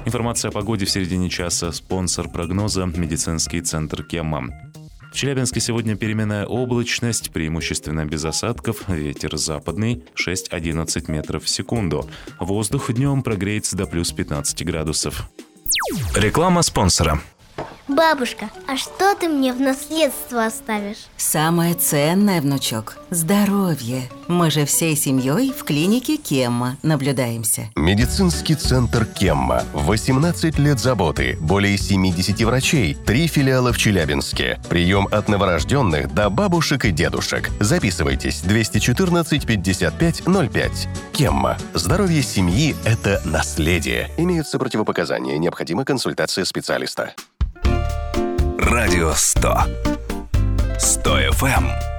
Информация о погоде в середине часа. Спонсор прогноза – медицинский центр «Кемма». В Челябинске сегодня переменная облачность, преимущественно без осадков, ветер западный 6-11 метров в секунду. Воздух днем прогреется до плюс 15 градусов. Реклама спонсора. Бабушка, а что ты мне в наследство оставишь? Самое ценное, внучок – здоровье. Мы же всей семьей в клинике Кемма наблюдаемся. Медицинский центр Кемма. 18 лет заботы, более 70 врачей, 3 филиала в Челябинске. Прием от новорожденных до бабушек и дедушек. Записывайтесь 214 55 05. Кемма. Здоровье семьи – это наследие. Имеются противопоказания. Необходима консультация специалиста. Радио 100. 100 FM.